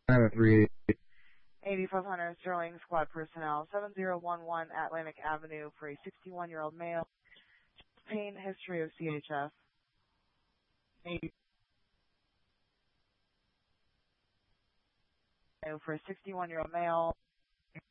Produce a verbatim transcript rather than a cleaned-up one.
three. eighty-five hundred Sterling Squad personnel, seven zero one one Atlantic Avenue for a sixty-one-year-old male. Pain history of C H F. For a sixty-one-year-old male.